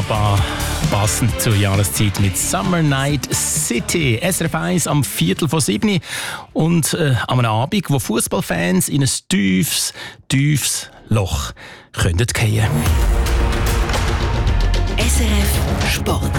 ABBA, passend zur Jahreszeit mit Summer Night City. SRF 1 am 6:45 und an einem Abend, wo Fußballfans in ein tiefes Loch fallen können. SRF Sport.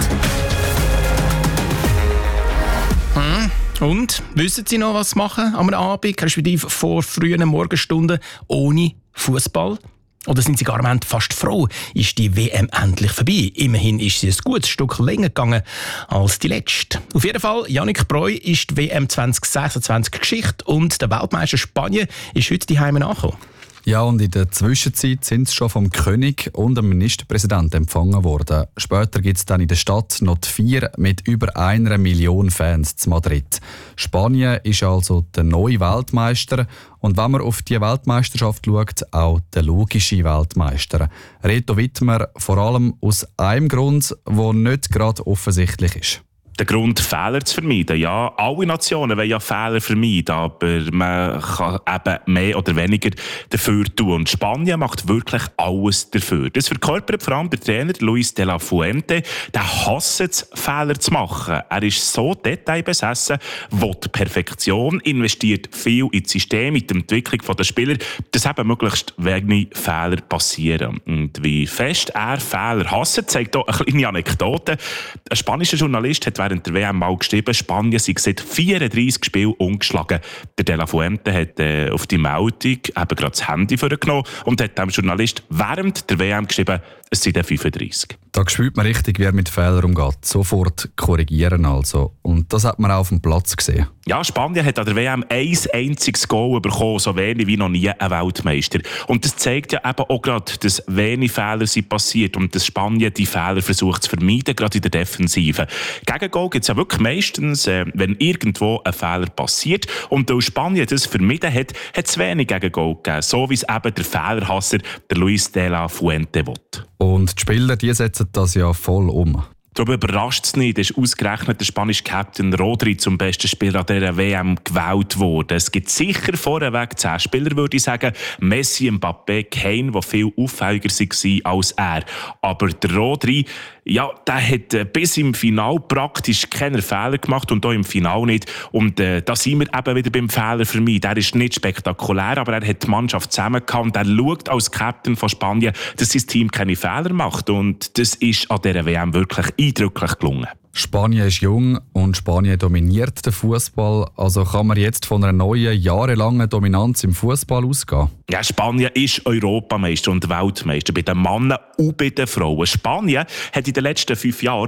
Und wissen Sie noch, was machen am Abend, respektive vor frühen Morgenstunden ohne Fußball? Oder sind Sie gar am Ende fast froh, ist die WM endlich vorbei? Immerhin ist sie ein gutes Stück länger gegangen als die letzte. Auf jeden Fall, Yannick Breu ist die WM 2026 Geschichte und der Weltmeister Spanien ist heute daheim angekommen. Ja, und in der Zwischenzeit sind sie schon vom König und dem Ministerpräsidenten empfangen worden. Später gibt es dann in der Stadt noch die Feier mit über 1 Million Fans zu Madrid. Spanien ist also der neue Weltmeister und wenn man auf die Weltmeisterschaft schaut, auch der logische Weltmeister. Reto Wittmer vor allem aus einem Grund, der nicht gerade offensichtlich ist. Der Grund, Fehler zu vermeiden. Ja, alle Nationen wollen ja Fehler vermeiden, aber man kann eben mehr oder weniger dafür tun. Und Spanien macht wirklich alles dafür. Das verkörpert vor allem der Trainer Luis de la Fuente. Der hasst es, Fehler zu machen. Er ist so detailbesessen, will Perfektion, investiert viel ins System, in die Entwicklung der Spieler, dass eben möglichst wenige Fehler passieren. Und wie fest er Fehler hasst, zeigt auch eine kleine Anekdote. Ein spanischer Journalist hat während der WM mal geschrieben, Spanien sei seit 34 Spielen ungeschlagen. Der De La Fuente hat auf die Meldung eben gerade das Handy vorgenommen und hat dem Journalist während der WM geschrieben, es sind 35. Da spürt man richtig, wie er mit Fehlern umgeht. Sofort korrigieren also. Und das hat man auch auf dem Platz gesehen. Ja, Spanien hat an der WM ein einziges Goal bekommen, so wenig wie noch nie ein Weltmeister. Und das zeigt ja eben auch gerade, dass wenig Fehler sind passiert und dass Spanien die Fehler versucht zu vermeiden, gerade in der Defensive. Gegengoal gibt es ja wirklich meistens, wenn irgendwo ein Fehler passiert. Und weil Spanien das vermieden hat, hat es wenig Gegengoal gegeben, so wie es eben der Fehlerhasser, der Luis de la Fuente, will. Und die Spieler, die setzen das ja voll um. Darum überrascht es nicht, ist ausgerechnet der spanische Captain Rodri zum besten Spieler an dieser WM gewählt worden. Es gibt sicher vorweg 10 Spieler, würde ich sagen. Messi, Mbappé, Kane, die viel auffälliger waren als er. Aber der Rodri, ja, der hat bis im Finale praktisch keine Fehler gemacht und auch im Finale nicht. Und da sind wir eben wieder beim Fehler vermeiden. Er ist nicht spektakulär, aber er hat die Mannschaft zusammengehauen und er schaut als Captain von Spanien, dass sein Team keine Fehler macht. Und das ist an dieser WM wirklich eindrücklich gelungen. Spanien ist jung und Spanien dominiert den Fußball. Also kann man jetzt von einer neuen, jahrelangen Dominanz im Fußball ausgehen? Ja, Spanien ist Europameister und Weltmeister bei den Männern und bei den Frauen. Spanien hat in den letzten 5 Jahren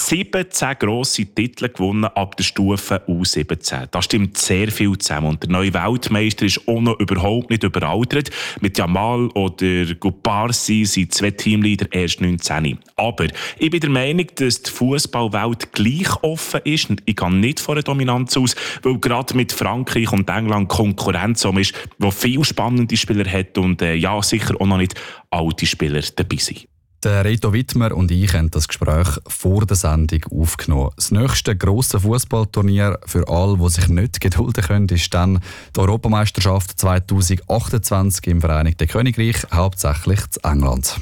17 grosse Titel gewonnen ab der Stufe U17. Das stimmt sehr viel zusammen. Und der neue Weltmeister ist auch noch überhaupt nicht überaltert. Mit Yamal oder Guparsi sind 2 Teamleader erst 19. Aber ich bin der Meinung, dass die Fußballwelt gleich offen ist. Und ich gehe nicht von einer Dominanz aus, weil gerade mit Frankreich und England Konkurrenz ist, die viele spannende Spieler hat und ja, sicher auch noch nicht alte Spieler dabei sind. Der Reto Wittmer und ich haben das Gespräch vor der Sendung aufgenommen. Das nächste grosse Fußballturnier für alle, die sich nicht gedulden können, ist dann die Europameisterschaft 2028 im Vereinigten Königreich, hauptsächlich in England.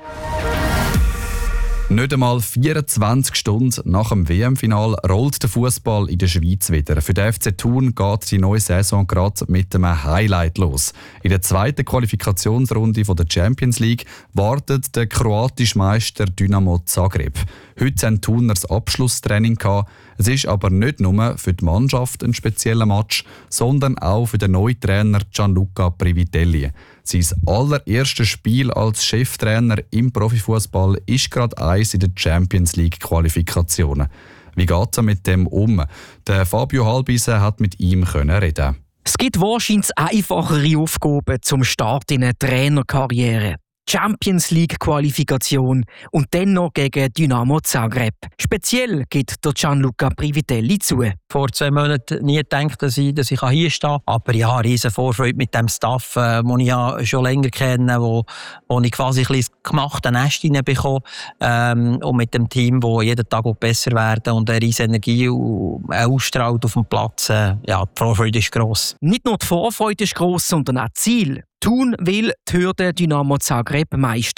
Nicht einmal 24 Stunden nach dem WM-Final rollt der Fußball in der Schweiz wieder. Für den FC Thun geht die neue Saison gerade mit einem Highlight los. In der zweiten Qualifikationsrunde der Champions League wartet der kroatische Meister Dynamo Zagreb. Heute haben Thuner das Abschlusstraining gehabt. Es ist aber nicht nur für die Mannschaft ein spezieller Match, sondern auch für den neuen Trainer Gianluca Privitelli. Sein allererstes Spiel als Cheftrainer im Profifußball ist gerade eins in der Champions League Qualifikationen. Wie geht er mit dem um? Der Fabio Halbise hat mit ihm reden. Es gibt wahrscheinlich einfachere Aufgaben zum Start in einer Trainerkarriere. Champions League Qualifikation und dann noch gegen Dynamo Zagreb. Speziell gibt der Gianluca Privitelli zu. Vor 2 Monaten nie gedacht, dass ich hier stehen kann. Aber ja, riesen Vorfreude mit dem Staff, den ich ja schon länger kenne, wo ich quasi ein bisschen gemachte Nest hineinbekomme. Und mit dem Team, das jeden Tag besser werden und eine riesen Energie ausstrahlt auf dem Platz. Ja, die Vorfreude ist gross. Nicht nur die Vorfreude ist gross, sondern auch das Ziel. Thun will die Hürde Dynamo Zagreb meistern.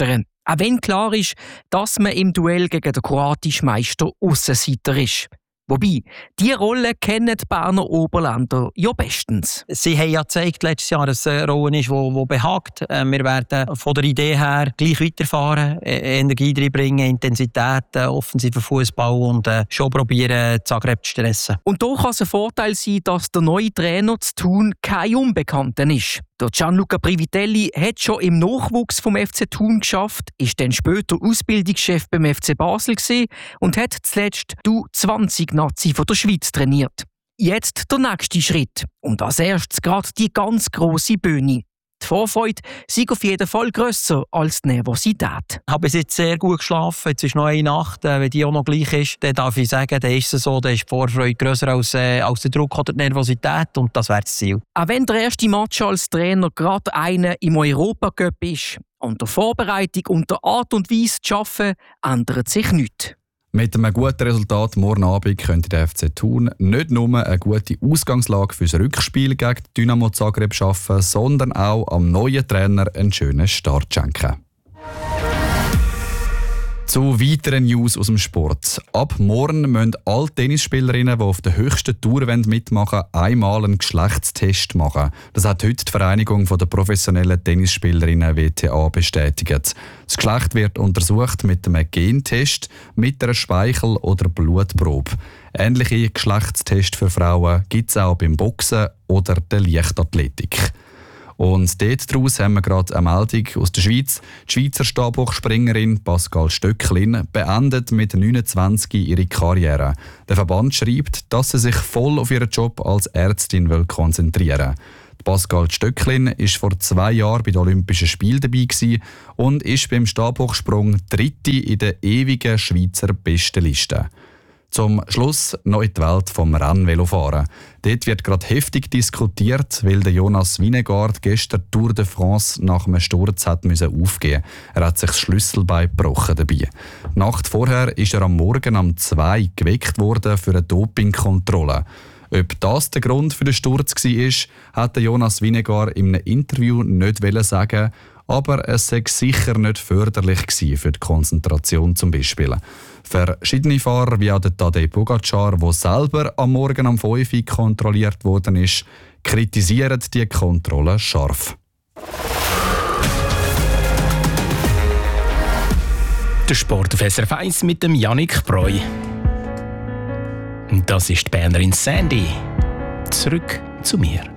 Auch wenn klar ist, dass man im Duell gegen den kroatischen Meister Aussenseiter ist. Wobei, diese Rolle kennen die Berner Oberländer ja bestens. Sie haben ja gezeigt letztes Jahr, dass es eine Rolle ist, die behagt. Wir werden von der Idee her gleich weiterfahren, Energie reinbringen, Intensität, offensiver Fußball und schon probieren, Zagreb zu stressen. Und da kann es ein Vorteil sein, dass der neue Trainer zu Thun kein Unbekannter ist. Der Gianluca Privitelli hat schon im Nachwuchs vom FC Thun geschafft, ist dann später Ausbildungschef beim FC Basel gewesen und hat zuletzt die U20-Nazi von der Schweiz trainiert. Jetzt der nächste Schritt und als erstes gerade die ganz grosse Bühne. Die Vorfreude sei auf jeden Fall grösser als die Nervosität. Ich habe bis jetzt sehr gut geschlafen. Jetzt ist noch eine Nacht. Wenn die auch noch gleich ist, dann darf ich sagen, dann ist es so, dann ist die Vorfreude grösser als der Druck oder die Nervosität. Und das wäre das Ziel. Auch wenn der erste Match als Trainer gerade einer im Europacup ist, an der Vorbereitung und der Art und Weise zu arbeiten, ändert sich nichts. Mit einem guten Resultat morgen Abend könnte der FC Thun nicht nur eine gute Ausgangslage für das Rückspiel gegen Dynamo Zagreb schaffen, sondern auch am neuen Trainer einen schönen Start schenken. Zu weiteren News aus dem Sport. Ab morgen müssen alle Tennisspielerinnen, die auf der höchsten Tour mitmachen wollen, einmal einen Geschlechtstest machen. Das hat heute die Vereinigung der professionellen Tennisspielerinnen WTA bestätigt. Das Geschlecht wird untersucht mit einem Gentest, mit einer Speichel- oder Blutprobe. Ähnliche Geschlechtstests für Frauen gibt es auch beim Boxen oder der Leichtathletik. Und daraus haben wir gerade eine Meldung aus der Schweiz. Die Schweizer Stabhochspringerin Pascal Stöcklin beendet mit 29 ihre Karriere. Der Verband schreibt, dass sie sich voll auf ihren Job als Ärztin konzentrieren will. Pascal Stöcklin war vor 2 Jahren bei den Olympischen Spielen dabei und ist beim Stabhochsprung Dritte in der ewigen Schweizer Bestenliste. Zum Schluss noch in die Welt vom Rennvelofahren. Dort wird gerade heftig diskutiert, weil der Jonas Vingegaard gestern Tour de France nach einem Sturz hat aufgeben. Er hat sich das Schlüsselbein gebrochen dabei. Die Nacht vorher ist er am Morgen um 2 geweckt worden für eine Dopingkontrolle. Ob das der Grund für den Sturz war, hat Jonas Vingegaard in einem Interview nicht sagen, aber es sei sicher nicht förderlich für die Konzentration zum Beispiel. Verschiedene Fahrer wie auch der Tadej Pogacar, der selber am Morgen um 5 Uhr kontrolliert worden ist, kritisieren die Kontrolle scharf. Der Sport auf SRF 1 mit dem Yannick Breu. Das ist die Bernerin Sandy. Zurück zu mir.